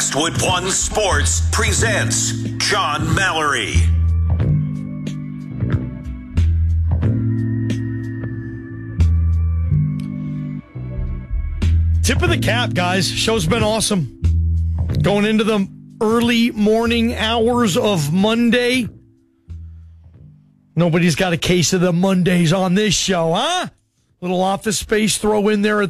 Westwood One Sports presents John Mallory. Tip of the cap, guys. Show's been awesome. Going into the early morning hours of Monday. Nobody's got a case of the Mondays on this show, huh? Little office space throw in there at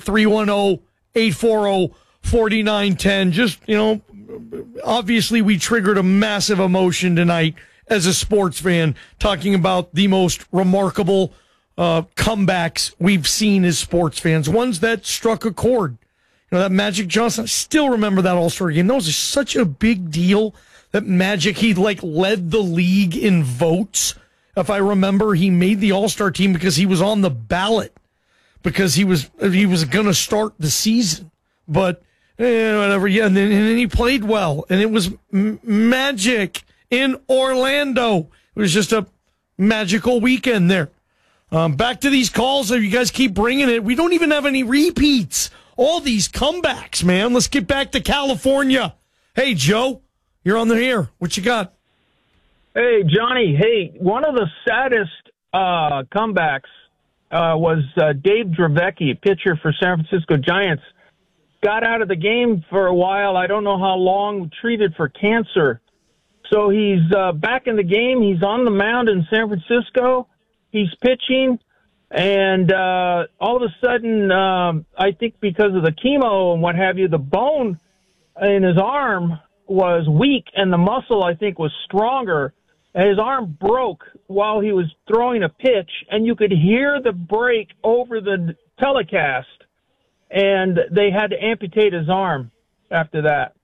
310-840-4910. Just, obviously we triggered a massive emotion tonight as a sports fan, talking about the most remarkable comebacks we've seen as sports fans. Ones that struck a chord. That Magic Johnson, I still remember that All-Star game. That was such a big deal. That Magic, he led the league in votes. If I remember, he made the All-Star team because he was on the ballot, because he was going to start the season. But whatever, yeah. And then he played well, and it was magic in Orlando. It was just a magical weekend there. Back to these calls. You guys keep bringing it. We don't even have any repeats. All these comebacks, man. Let's get back to California. Hey, Joe, you're on the air. What you got? Hey, Johnny. Hey, one of the saddest comebacks was Dave Dravecky, pitcher for San Francisco Giants. Got out of the game for a while. I don't know how long, treated for cancer. So he's back in the game. He's on the mound in San Francisco. He's pitching. And all of a sudden, I think because of the chemo and what have you, the bone in his arm was weak and the muscle, I think, was stronger. And his arm broke while he was throwing a pitch, and you could hear the break over the telecast. And they had to amputate his arm after that.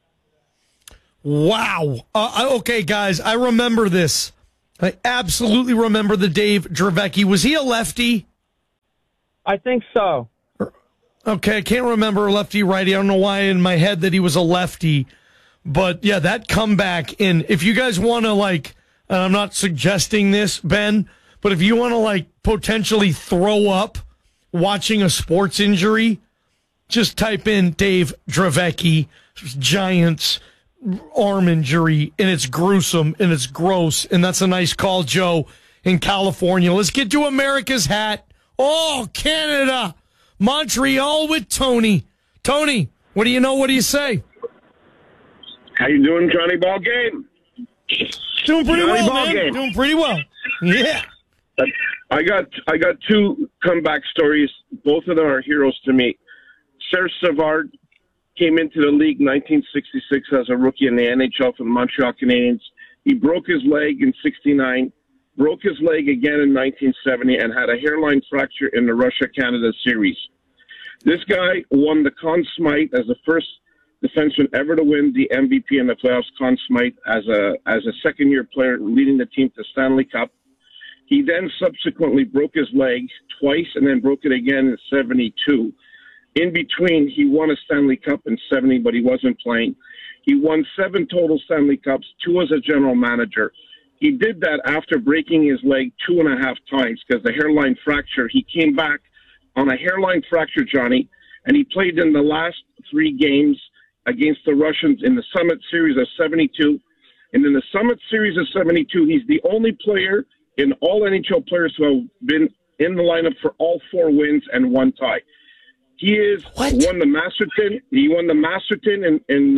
Wow. Okay, guys, I remember this. I absolutely remember the Dave Dravecky. Was he a lefty? I think so. Okay, I can't remember lefty, righty. I don't know why in my head that he was a lefty. But, yeah, that comeback in, if you guys want to, and I'm not suggesting this, Ben, but if you want to, potentially throw up watching a sports injury, just type in Dave Dravecky, Giants arm injury, and it's gruesome and it's gross. And that's a nice call, Joe, in California. Let's get to America's hat. Oh, Canada, Montreal with Tony. Tony, what do you know? What do you say? How you doing, Johnny Ball Game? Doing pretty Johnny well, Ball man. Game. Doing pretty well. Yeah. I got two comeback stories. Both of them are heroes to me. Serge Savard came into the league 1966 as a rookie in the NHL for the Montreal Canadiens. He broke his leg in 69, broke his leg again in 1970, and had a hairline fracture in the Russia-Canada series. This guy won the Conn Smythe as the first defenseman ever to win the MVP in the playoffs, Conn Smythe, as a second-year player leading the team to Stanley Cup. He then subsequently broke his leg twice and then broke it again in 72. In between, he won a Stanley Cup in 70, but he wasn't playing. He won 7 total Stanley Cups, 2 as a general manager. He did that after breaking his leg 2.5 times because the hairline fracture. He came back on a hairline fracture, Johnny, and he played in the last 3 games against the Russians in the Summit Series of 72. And in the Summit Series of 72, he's the only player in all NHL players who have been in the lineup for all 4 wins and 1 tie. He won the Masterton. He won the Masterton in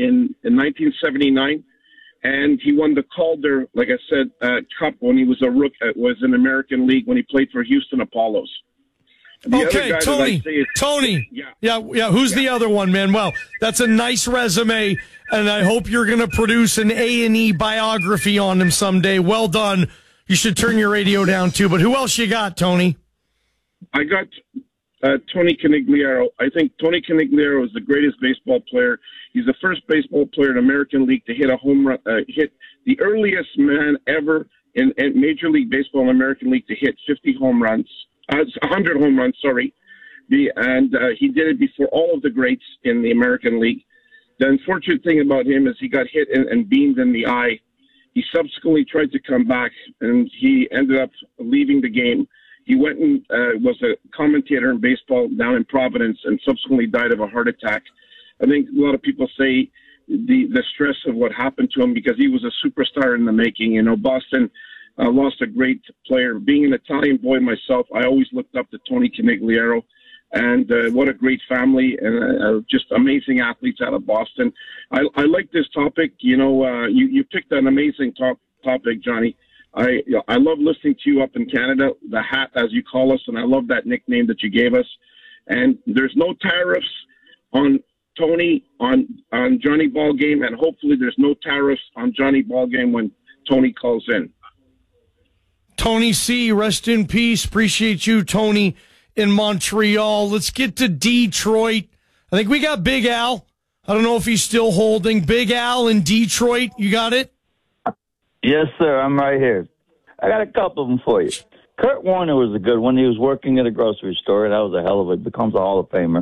1979, and he won the Calder, like I said, Cup when he was a rook. It was an American League when he played for Houston Apollos. Okay, Tony. Yeah. Who's the other one, man? Well, that's a nice resume, and I hope you're going to produce an A&E biography on him someday. Well done. You should turn your radio down too. But who else you got, Tony? I got Tony Conigliaro. I think Tony Conigliaro is the greatest baseball player. He's the first baseball player in American League to hit a home run, hit the earliest man ever in Major League Baseball and American League to hit 100 home runs, sorry. And he did it before all of the greats in the American League. The unfortunate thing about him is he got hit and beamed in the eye. He subsequently tried to come back, and he ended up leaving the game. He went and was a commentator in baseball down in Providence and subsequently died of a heart attack. I think a lot of people say the stress of what happened to him because he was a superstar in the making. You know, Boston lost a great player. Being an Italian boy myself, I always looked up to Tony Conigliaro. And what a great family and just amazing athletes out of Boston. I like this topic. You know, you picked an amazing topic, Johnny. I love listening to you up in Canada, the Hat, as you call us, and I love that nickname that you gave us. And there's no tariffs on Tony, on Johnny Ballgame, and hopefully there's no tariffs on Johnny Ballgame when Tony calls in. Tony C., rest in peace. Appreciate you, Tony, in Montreal. Let's get to Detroit. I think we got Big Al. I don't know if he's still holding. Big Al in Detroit. You got it? Yes, sir. I'm right here. I got a couple of them for you. Kurt Warner was a good one. He was working at a grocery store. That was a hell of a, becomes a Hall of Famer.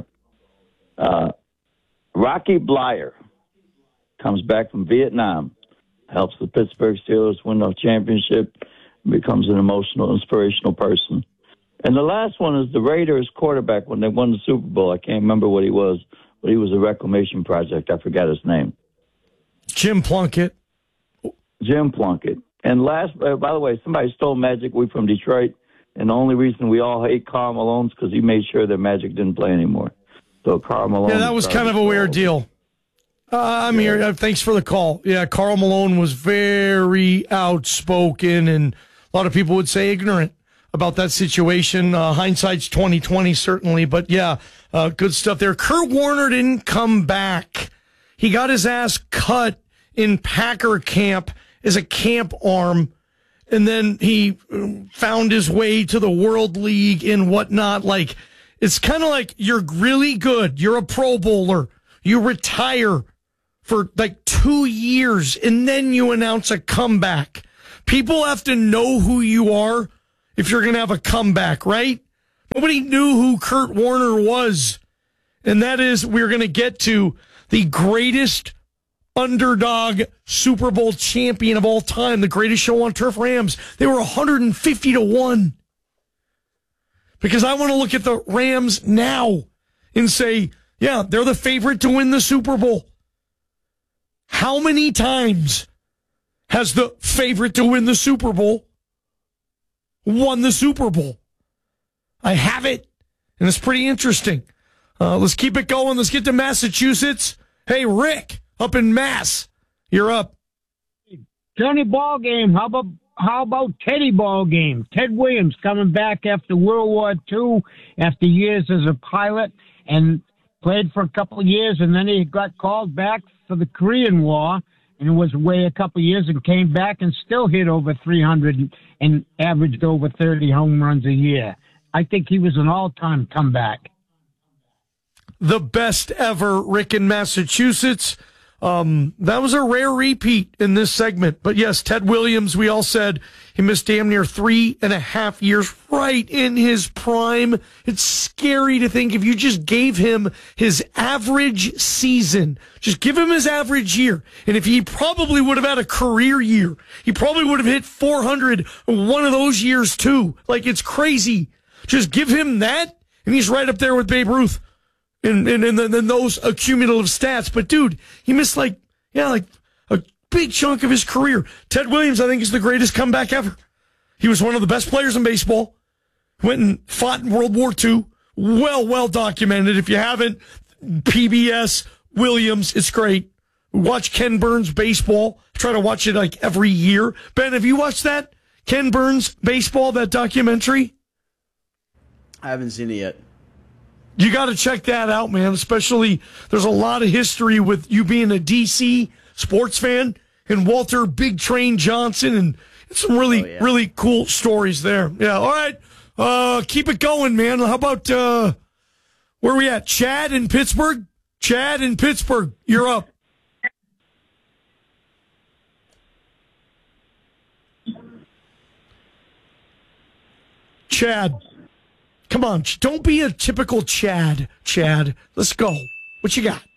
Rocky Blyer comes back from Vietnam, helps the Pittsburgh Steelers win the championship, becomes an emotional, inspirational person. And the last one is the Raiders quarterback when they won the Super Bowl. I can't remember what he was, but he was a reclamation project. I forgot his name. Jim Plunkett. Jim Plunkett. And last, by the way, somebody stole Magic. We from Detroit. And the only reason we all hate Karl Malone is because he made sure that Magic didn't play anymore. So Karl Malone. Yeah, that was kind of a weird deal. I'm here. Thanks for the call. Yeah, Karl Malone was very outspoken, and a lot of people would say ignorant about that situation. Hindsight's 20/20, certainly. But yeah, good stuff there. Kurt Warner didn't come back. He got his ass cut in Packer camp as a camp arm, and then he found his way to the World League and whatnot. Like, it's kind of like you're really good. You're a Pro Bowler. You retire for like 2 years, and then you announce a comeback. People have to know who you are if you're going to have a comeback, right? Nobody knew who Kurt Warner was. And that is, we're going to get to the greatest underdog Super Bowl champion of all time, the greatest show on turf, Rams. They were 150-1. Because I want to look at the Rams now and say, yeah, they're the favorite to win the Super Bowl. How many times has the favorite to win the Super Bowl won the Super Bowl? I have it, and it's pretty interesting. Let's keep it going. Let's get to Massachusetts. Hey, Rick, up in Mass, you're up. Johnny Ballgame, how about Teddy Ballgame? Ted Williams coming back after World War II, after years as a pilot, and played for a couple of years, and then he got called back for the Korean War, and was away a couple of years and came back and still hit over 300 and averaged over 30 home runs a year. I think he was an all-time comeback. The best ever, Rick in Massachusetts. That was a rare repeat in this segment. But yes, Ted Williams, we all said he missed damn near 3.5 years, right in his prime. It's scary to think if you just gave him his average season, just give him his average year. And if he probably would have had a career year, he probably would have hit 400 one of those years too. Like, it's crazy. Just give him that, and he's right up there with Babe Ruth in those accumulative stats. But, dude, he missed, like a big chunk of his career. Ted Williams, I think, is the greatest comeback ever. He was one of the best players in baseball. Went and fought in World War II. Well documented. If you haven't, PBS, Williams, it's great. Watch Ken Burns baseball. Try to watch it, like, every year. Ben, have you watched that? Ken Burns baseball, that documentary? I haven't seen it yet. You got to check that out, man. Especially, there's a lot of history with you being a DC sports fan and Walter Big Train Johnson, and some really cool stories there. Yeah, all right. Keep it going, man. How about, where are we at? Chad in Pittsburgh? Chad in Pittsburgh, you're up. Chad. Come on, don't be a typical Chad. Chad, let's go. What you got?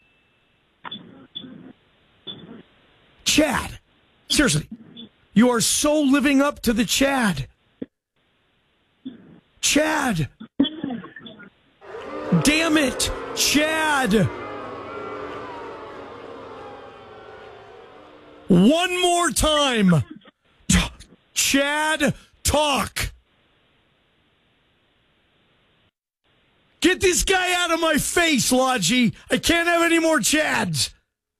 Chad, seriously, you are so living up to the Chad. Chad. Damn it, Chad. One more time. Chad, talk. Get this guy out of my face, Lodgy. I can't have any more Chads.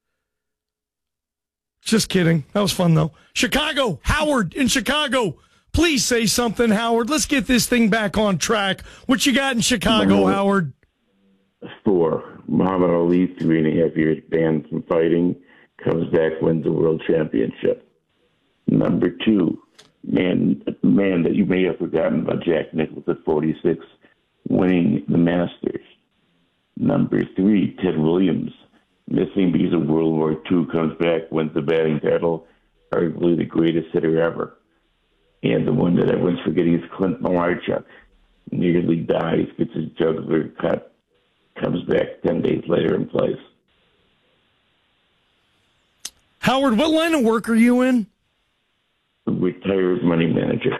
Just kidding. That was fun, though. Chicago, Howard in Chicago. Please say something, Howard. Let's get this thing back on track. What you got in Chicago, Howard? 4. Muhammad Ali, 3.5 years banned from fighting, comes back, wins the world championship. Number 2, man that you may have forgotten about, Jack Nicklaus at 46, winning the Masters. Number 3, Ted Williams, missing because of World War II, comes back, wins the batting title, arguably the greatest hitter ever. And the one that everyone's forgetting is Clint Malarchuk. Nearly dies, gets his jugular cut, comes back 10 days later and plays. Howard, what line of work are you in? Retired money manager.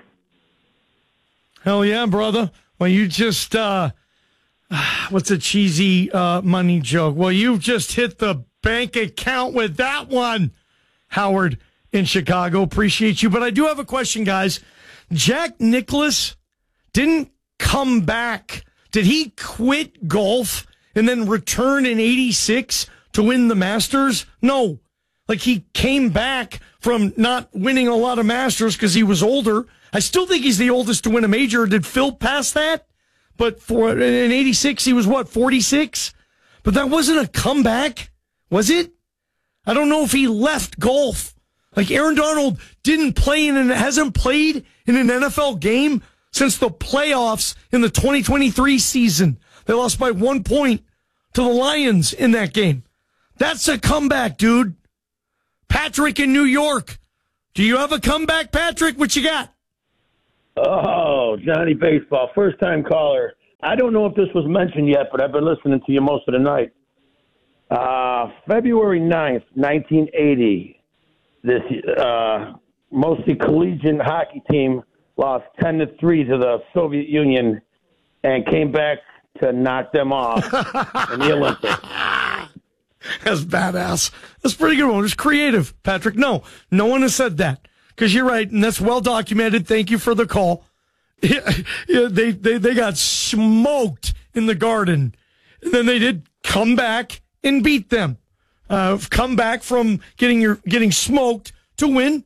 Hell yeah, brother. Well, you just, what's a cheesy money joke? Well, you just hit the bank account with that one, Howard in Chicago. Appreciate you. But I do have a question, guys. Jack Nicklaus didn't come back. Did he quit golf and then return in 86 to win the Masters? No. Like, he came back from not winning a lot of Masters because he was older. I still think he's the oldest to win a major. Did Phil pass that? But in 86, he was what, 46? But that wasn't a comeback, was it? I don't know if he left golf. Like, Aaron Donald hasn't played in an NFL game since the playoffs in the 2023 season. They lost by 1 point to the Lions in that game. That's a comeback, dude. Patrick in New York. Do you have a comeback, Patrick? What you got? Oh, Johnny Baseball, first-time caller. I don't know if this was mentioned yet, but I've been listening to you most of the night. February 9th, 1980, this mostly collegiate hockey team lost 10-3 to the Soviet Union and came back to knock them off in the Olympics. That's badass. That's a pretty good one. It's creative, Patrick. No one has said that. Because you're right, and that's well documented. Thank you for the call. They got smoked in the Garden. And then they did come back and beat them. Come back from getting smoked to win.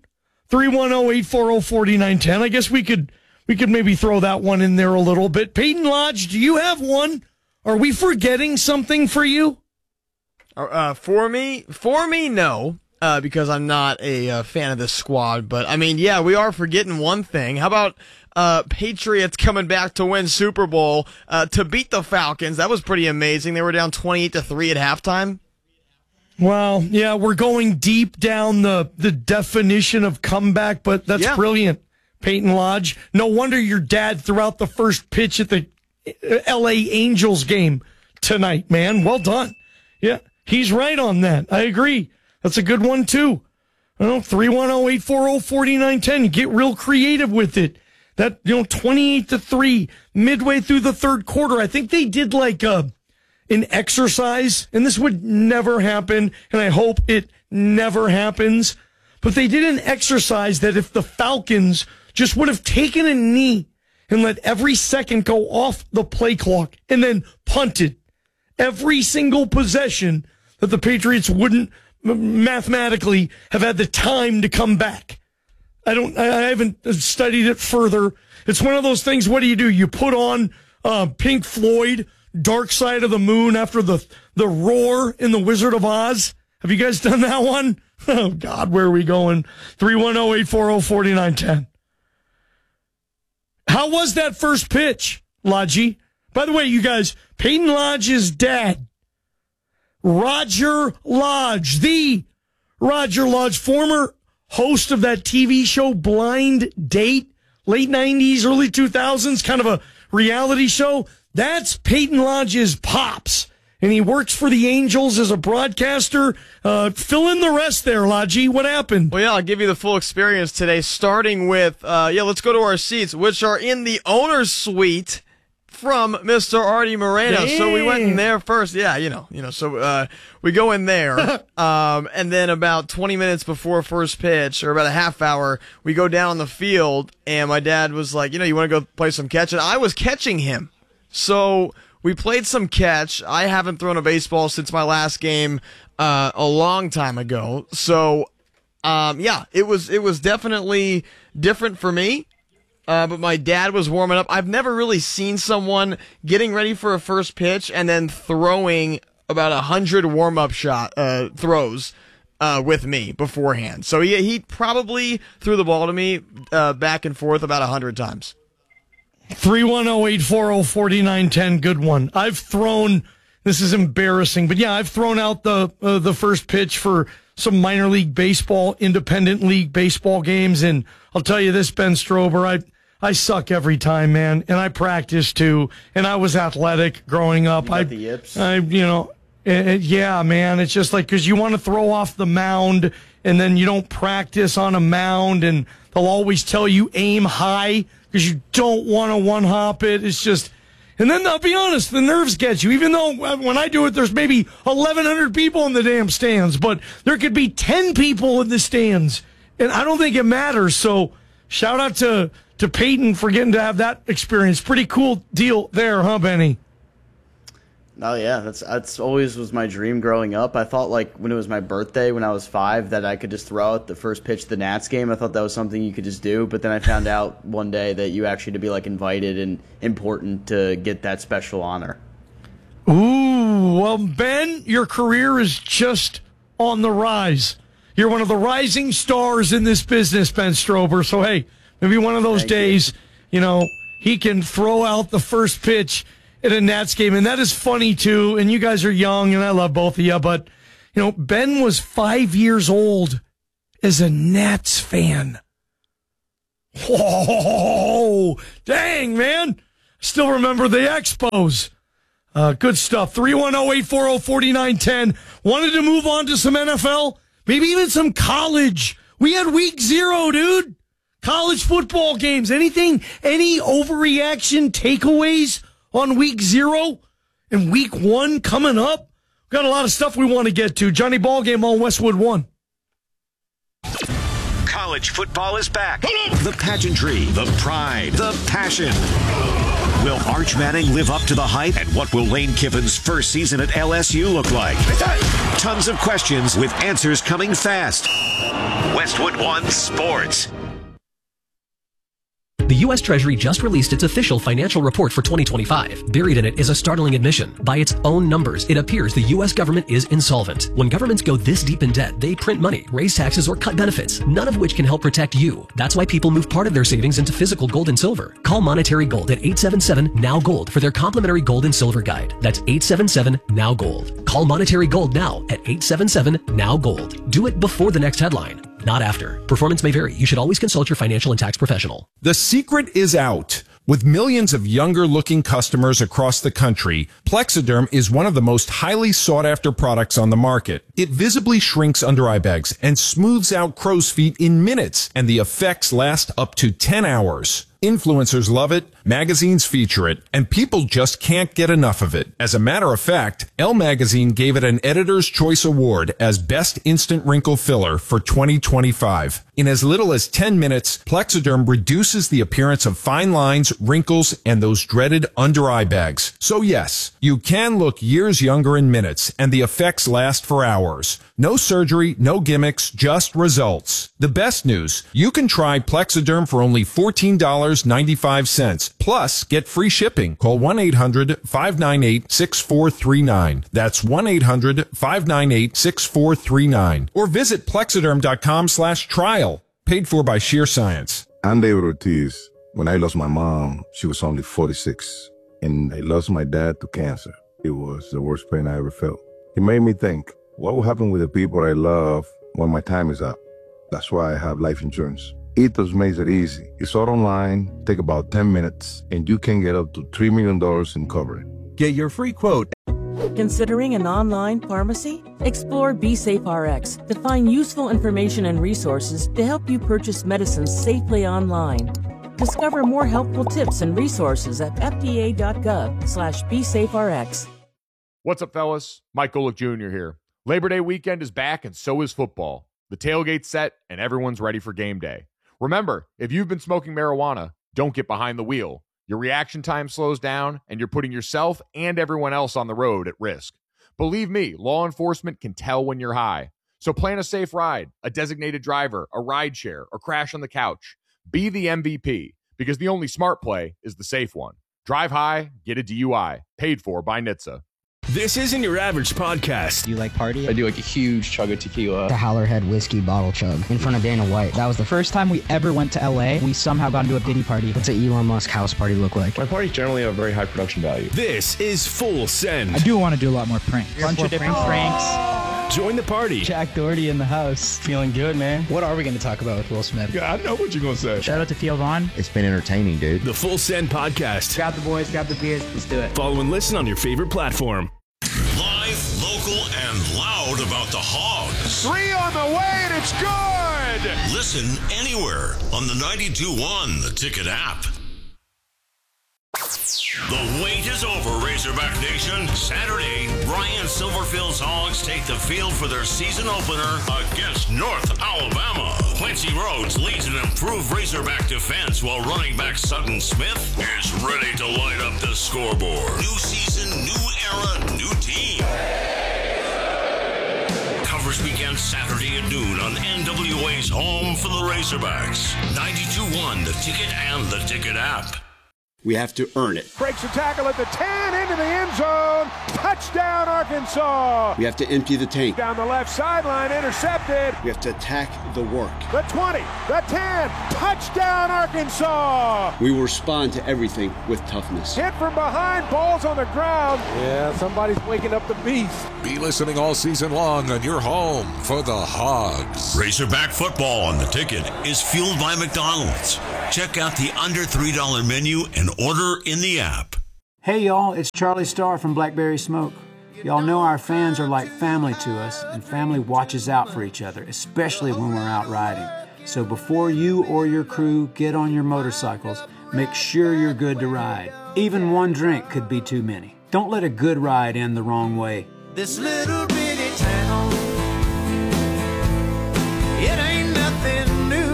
310-840-4910. I guess we could maybe throw that one in there a little bit. Peyton Lodge, do you have one? Are we forgetting something for you? For me, no. Because I'm not a fan of this squad. But, I mean, yeah, we are forgetting one thing. How about Patriots coming back to win Super Bowl to beat the Falcons? That was pretty amazing. They were down 28-3 at halftime. Well, yeah, we're going deep down the definition of comeback, but that's brilliant, Peyton Lodge. No wonder your dad threw out the first pitch at the L.A. Angels game tonight, man. Well done. Yeah, he's right on that. I agree. That's a good one, too. 310-840-4910. Get real creative with it. That, 28-3 midway through the third quarter. I think they did like an exercise, and this would never happen, and I hope it never happens. But they did an exercise that if the Falcons just would have taken a knee and let every second go off the play clock and then punted every single possession, that the Patriots wouldn't mathematically have had the time to come back. I haven't studied it further. It's one of those things. What do? You put on Pink Floyd, Dark Side of the Moon after the roar in The Wizard of Oz. Have you guys done that one? Oh God, where are we going? 310-840-4910. How was that first pitch, Lodgy? By the way, you guys, Peyton Lodge's dad, Roger Lodge, the Roger Lodge, former host of that TV show Blind Date, late 90s, early 2000s, kind of a reality show. That's Peyton Lodge's pops, and he works for the Angels as a broadcaster. Fill in the rest there, Lodgy. What happened? Well, yeah, I'll give you the full experience today, starting with, let's go to our seats, which are in the owner's suite from Mr. Artie Moreno. Damn. So we went in there first. Yeah, so we go in there. And then about 20 minutes before first pitch, or about a half hour, we go down on the field, and my dad was like, you want to go play some catch? And I was catching him. So we played some catch. I haven't thrown a baseball since my last game a long time ago. So, it was definitely different for me. But my dad was warming up. I've never really seen someone getting ready for a first pitch and then throwing about 100 warm-up throws with me beforehand. So he probably threw the ball to me back and forth about 100 times. 310-840-4910, good one. I've thrown, this is embarrassing, but I've thrown out the first pitch for some minor league baseball, independent league baseball games, and I'll tell you this, Ben Strober, I suck every time, man, and I practice too, and I was athletic growing up. You got the yips. Yeah, man, it's just like, because you want to throw off the mound, and then you don't practice on a mound, and they'll always tell you aim high, because you don't want to one-hop it. It's just, and then I'll be honest, the nerves get you, even though when I do it, there's maybe 1,100 people in the damn stands, but there could be 10 people in the stands, and I don't think it matters. So shout out to Peyton for getting to have that experience. Pretty cool deal there, huh, Benny? Oh yeah, that's always was my dream growing up. I thought like when it was my birthday when I was 5 that I could just throw out the first pitch of the Nats game. I thought that was something you could just do, but then I found out one day that you actually had to be like invited and important to get that special honor. Ooh, well, Ben, your career is just on the rise. You're one of the rising stars in this business, Ben Strober. So hey, maybe one of those days, he can throw out the first pitch at a Nats game, and that is funny too. And you guys are young, and I love both of you, but Ben was 5 years old as a Nats fan. Whoa, dang, man! Still remember the Expos. Good stuff. 310-840-4910. Wanted to move on to some NFL, maybe even some college. We had week 0, dude. College football games. Anything? Any overreaction takeaways on week 0 and week 1 coming up? We've got a lot of stuff we want to get to. Johnny Ballgame on Westwood One. College football is back. The pageantry, the pride, the passion. Will Arch Manning live up to the hype? And what will Lane Kiffin's first season at LSU look like? Tons of questions with answers coming fast. Westwood One Sports. The U.S. Treasury just released its official financial report for 2025. Buried in it is a startling admission. By its own numbers, it appears the U.S. government is insolvent. When governments go this deep in debt, they print money, raise taxes, or cut benefits, none of which can help protect you. That's why people move part of their savings into physical gold and silver. Call Monetary Gold at 877-NOW-GOLD for their complimentary gold and silver guide. That's 877-NOW-GOLD. Call Monetary Gold now at 877-NOW-GOLD. Do it before the next headline, not after. Performance may vary. You should always consult your financial and tax professional. The secret is out. With millions of younger-looking customers across the country, Plexiderm is one of the most highly sought-after products on the market. It visibly shrinks under-eye bags and smooths out crow's feet in minutes, and the effects last up to 10 hours. Influencers love it, magazines feature it, and people just can't get enough of it. As a matter of fact, Elle Magazine gave it an Editor's Choice Award as Best Instant Wrinkle Filler for 2025. In as little as 10 minutes, Plexiderm reduces the appearance of fine lines, wrinkles, and those dreaded under-eye bags. So yes, you can look years younger in minutes, and the effects last for hours. No surgery, no gimmicks, just results. The best news, you can try Plexiderm for only $14.95. Plus, get free shipping. Call 1-800-598-6439. That's 1-800-598-6439. Or visit Plexiderm.com/trial. Paid for by Sheer Science. I'm David Ortiz. When I lost my mom, she was only 46. And I lost my dad to cancer. It was the worst pain I ever felt. It made me think, what will happen with the people I love when my time is up? That's why I have life insurance. Ethos makes it easy. It's all online, take about 10 minutes, and you can get up to $3 million in coverage. Get your free quote. Considering an online pharmacy? Explore BeSafeRx to find useful information and resources to help you purchase medicines safely online. Discover more helpful tips and resources at fda.gov/BeSafeRx. What's up, fellas? Mike Golick Jr. here. Labor Day weekend is back, and so is football. The tailgate's set, and everyone's ready for game day. Remember, if you've been smoking marijuana, don't get behind the wheel. Your reaction time slows down, and you're putting yourself and everyone else on the road at risk. Believe me, law enforcement can tell when you're high. So plan a safe ride, a designated driver, a ride share, or crash on the couch. Be the MVP, because the only smart play is the safe one. Drive high, get a DUI. Paid for by NHTSA. This isn't your average podcast. Do you like party? I do like a huge chug of tequila. The Howlerhead whiskey bottle chug in front of Dana White. That was the first time we ever went to LA. We somehow got into a Diddy party. What's an Elon Musk house party look like? My parties generally have very high production value. This is Full Send. I do want to do a lot more pranks. Bunch of different pranks. Join the party. Jack Doherty in the house. Feeling good, man. What are we going to talk about with Will Smith? Yeah, I know what you're going to say. Shout out to Theo Vaughn. It's been entertaining, dude. The Full Send podcast. Grab the boys, grab the beers. Let's do it. Follow and listen on your favorite platform. Live, local, and loud about the Hogs. 3 on the way, and it's good! Listen anywhere on the 92.1 The Ticket app. The wait is over, Razorback Nation. Saturday, Ryan Silverfield's Hogs take the field for their season opener against North Alabama. Quincy Rhodes leads an improved Razorback defense while running back Sutton Smith is ready to light up the scoreboard. New season, new era, new team. Coverage begins Saturday at noon on NWA's home for the Razorbacks. 92.1 The Ticket and the Ticket app. We have to earn it. Breaks the tackle at the 10, into the end zone. Touchdown, Arkansas. We have to empty the tank. Down the left sideline, intercepted. We have to attack the work. The 20, the 10, touchdown, Arkansas. We will respond to everything with toughness. Hit from behind, balls on the ground. Yeah, somebody's waking up the beast. Be listening all season long on your home for the Hogs. Razorback football on the Ticket is fueled by McDonald's. Check out the under $3 menu and order in the app. Hey y'all, it's Charlie Starr from Blackberry Smoke. Y'all know our fans are like family to us, and family watches out for each other, especially when we're out riding. So before you or your crew get on your motorcycles, make sure you're good to ride. Even one drink could be too many. Don't let a good ride end the wrong way. This little bitty town, it ain't nothing new.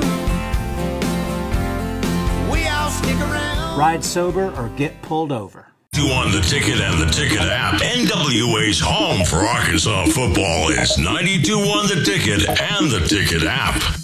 We all stick around. Ride sober or get pulled over. You on the Ticket and the Ticket app. NWA's home for Arkansas football is 92.1 The Ticket and the Ticket app.